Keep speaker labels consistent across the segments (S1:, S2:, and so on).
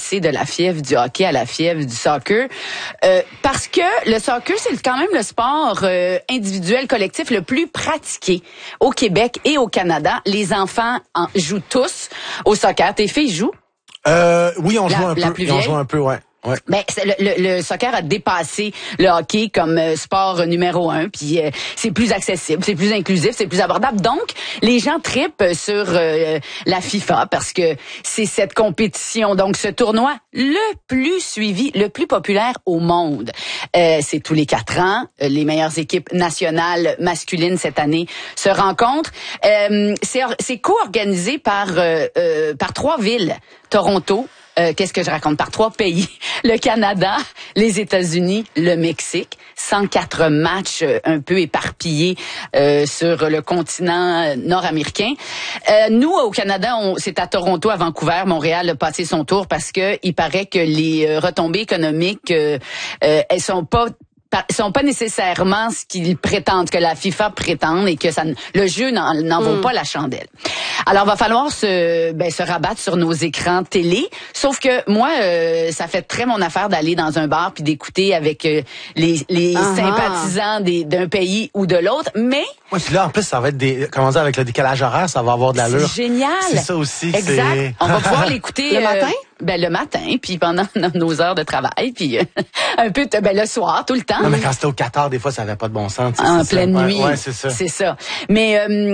S1: passer de la fièvre du hockey à la fièvre du soccer? Parce que le soccer, c'est quand même le sport individuel collectif le plus pratiqué au Québec et au Canada. Les enfants jouent tous au soccer. Tes filles jouent?
S2: Oui, on joue un peu. On joue un peu, ouais. Ouais.
S1: Ben le soccer a dépassé le hockey comme sport numéro 1, puis c'est plus accessible, c'est plus inclusif, c'est plus abordable. Donc les gens trippent sur la FIFA parce que c'est cette compétition, donc ce tournoi le plus suivi, le plus populaire au monde. C'est tous les 4 ans, les meilleures équipes nationales masculines cette année se rencontrent. C'est co-organisé par 3 villes, Toronto. Qu'est-ce que je raconte? Par 3 pays. Le Canada, les États-Unis, le Mexique. 104 matchs un peu éparpillés sur le continent nord-américain. Nous, au Canada, c'est à Toronto, à Vancouver. Montréal a passé son tour parce que il paraît que les retombées économiques, elles sont pas nécessairement ce qu'ils prétendent, que la FIFA prétend, et que le jeu n'en vaut pas la chandelle. Alors, va falloir se rabattre sur nos écrans télé. Sauf que moi, ça fait très mon affaire d'aller dans un bar puis d'écouter avec les sympathisants d'un pays ou de l'autre. Mais
S2: ouais, puis là, en plus, ça va être comment dire, avec le décalage horaire, ça va avoir de l'allure.
S1: C'est génial.
S2: C'est ça aussi.
S1: Exact. On va pouvoir l'écouter
S3: le matin.
S1: Le matin, puis pendant nos heures de travail, puis un peu le soir, tout le temps.
S2: Non, mais quand c'était au Qatar, des fois, ça avait pas de bon sens.
S1: En pleine nuit.
S2: Ouais, c'est ça.
S1: C'est ça. Mais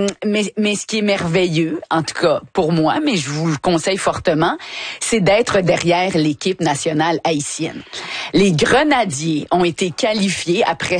S1: ce qui est merveilleux, en tout cas pour moi, mais je vous le conseille fortement, c'est d'être derrière l'équipe nationale haïtienne. Les Grenadiers ont été qualifiés après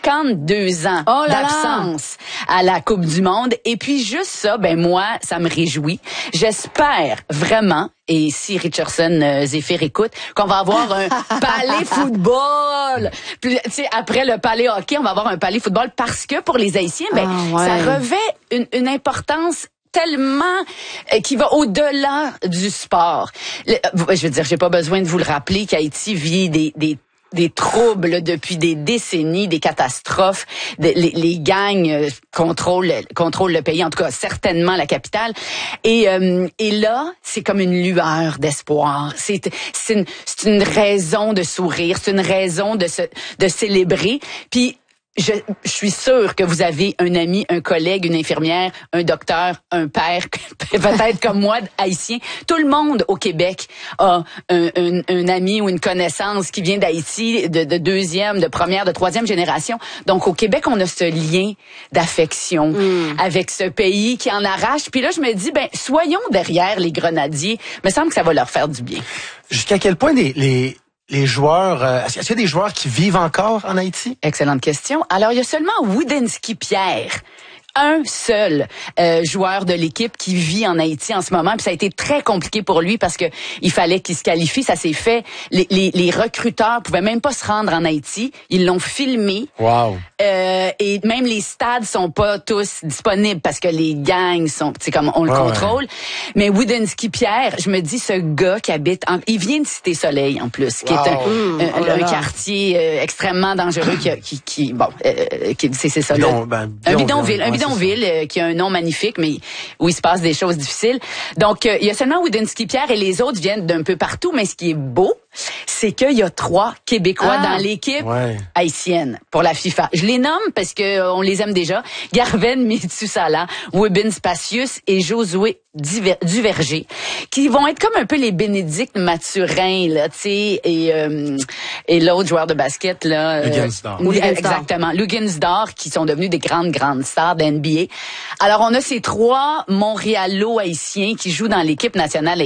S1: 52 ans d'absence à la Coupe du Monde. Et puis juste ça, moi, ça me réjouit. J'espère vraiment, et si Richardson Zephyr écoute, qu'on va avoir un palais football. Puis, après le palais hockey, on va avoir un palais football parce que pour les Haïtiens, ça revêt une importance tellement qui va au-delà du sport. Je veux dire, j'ai pas besoin de vous le rappeler qu'Haïti vit des troubles depuis des décennies, des catastrophes, les gangs contrôlent le pays, en tout cas certainement la capitale. Et là, c'est comme une lueur d'espoir. C'est une raison de sourire, c'est une raison de célébrer. Puis je suis sûre que vous avez un ami, un collègue, une infirmière, un docteur, un père, peut-être comme moi, haïtien. Tout le monde au Québec a un ami ou une connaissance qui vient d'Haïti, de 2e, de 1re, de 3e génération. Donc, au Québec, on a ce lien d'affection avec ce pays qui en arrache. Puis là, je me dis, soyons derrière les Grenadiers. Il me semble que ça va leur faire du bien.
S2: Jusqu'à quel point les joueurs, est-ce qu'il y a des joueurs qui vivent encore en Haïti?
S1: Excellente question. Alors, il y a seulement Woodinski Pierre, un seul joueur de l'équipe qui vit en Haïti en ce moment. Puis ça a été très compliqué pour lui parce que il fallait qu'il se qualifie. Ça s'est fait. Les recruteurs pouvaient même pas se rendre en Haïti. Ils l'ont filmé.
S2: Wow.
S1: Et même les stades sont pas tous disponibles parce que les gangs sont, comme on le contrôle. Mais Woodinski Pierre, je me dis, ce gars qui habite, il vient de Cité-Soleil en plus, qui est un quartier extrêmement dangereux c'est ça là. Un bidonville qui a un nom magnifique, mais où il se passe des choses difficiles. Donc, il y a seulement Woodinski Pierre et les autres viennent d'un peu partout, mais ce qui est beau, c'est qu'il y a 3 Québécois dans l'équipe haïtienne pour la FIFA. Je les nomme parce que on les aime déjà. Garven Mitsoussala, Wibin Spacius et Josué Duverger, qui vont être comme un peu les Bénédicte Mathurin, là, tu sais, et l'autre joueur de basket, là.
S2: Luguensdorf.
S1: Exactement. Luguensdorf, qui sont devenus des grandes stars de NBA. Alors, on a ces 3 Montréalo-haïtiens qui jouent dans l'équipe nationale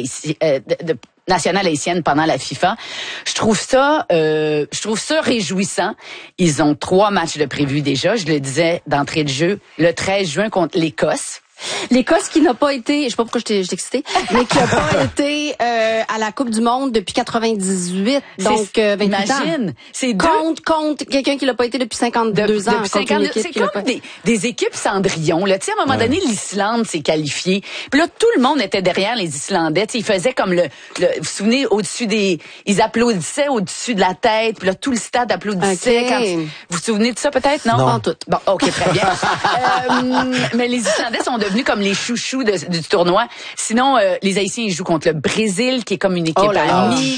S1: haïtienne pendant la FIFA. Je trouve ça réjouissant. Ils ont 3 matchs de prévus déjà. Je le disais d'entrée de jeu, le 13 juin contre l'Écosse.
S3: L'Écosse qui n'a pas été, je sais pas pourquoi je t'ai excitée, mais qui n'a pas été à la Coupe du Monde depuis 98, donc 28
S1: imagine,
S3: ans.
S1: C'est
S3: contre quelqu'un qui l'a pas été depuis 52 ans.
S1: Depuis 52, c'est comme des équipes Cendrillon. Là, tu sais, à un moment donné, l'Islande s'est qualifiée. Puis là, tout le monde était derrière les Islandais. Tu sais, ils faisaient comme vous vous souvenez, ils applaudissaient au-dessus de la tête. Puis là, tout le stade applaudissait.
S3: Okay.
S1: Vous vous souvenez de ça peut-être? Non?
S3: Pas en tout.
S1: Bon, ok, très bien. Mais les Islandais sont devenus comme les chouchous du tournoi. Sinon, les Haïtiens, ils jouent contre le Brésil, qui est comme une équipe amie.